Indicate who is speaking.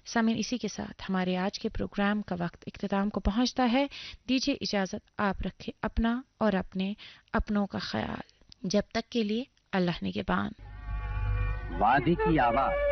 Speaker 1: सामीन, इसी के साथ हमारे आज के प्रोग्राम का वक्त इख्तिताम को पहुंचता है। दीजिए इजाजत, आप रखें अपना और अपने अपनों का ख्याल। जब तक के लिए अल्लाह निगहबान।
Speaker 2: वादी की आवाज